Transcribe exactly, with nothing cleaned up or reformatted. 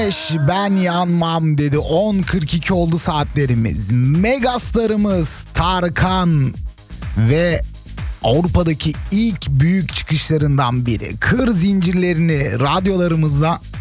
Ben yanmam dedi. on kırk iki oldu saatlerimiz. Megastarımız Tarkan ve Avrupa'daki ilk büyük çıkışlarından biri. Kır zincirlerini radyolarımızda